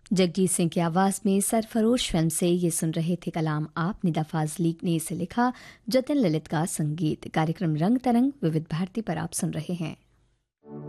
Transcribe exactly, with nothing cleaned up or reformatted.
जगजीत सिंह की आवाज़ में सरफरोश फिल्म से ये सुन रहे थे कलाम आप। निदा फाजली ने इसे लिखा, जतिन ललित का संगीत। कार्यक्रम रंग तरंग विविध भारती पर आप सुन रहे हैं।